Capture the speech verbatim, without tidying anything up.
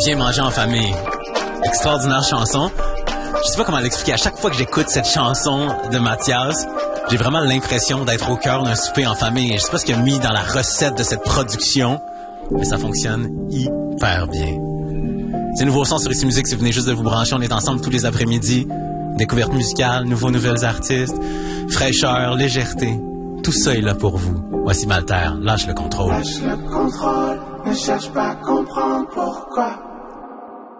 Viens manger en famille. Extraordinaire chanson. Je sais pas comment l'expliquer. À chaque fois que j'écoute cette chanson de Mathias, j'ai vraiment l'impression d'être au cœur d'un souper en famille. Je sais pas ce qu'il a mis dans la recette de cette production, mais ça fonctionne hyper bien. C'est Nouveau Son sur Ici Musique. Si vous venez juste de vous brancher, on est ensemble tous les après-midi. Découverte musicale, nouveaux nouvelles artistes, fraîcheur, légèreté. Tout ça est là pour vous. Voici Malter. Lâche le contrôle. Lâche le contrôle. Ne cherche pas à comprendre pourquoi.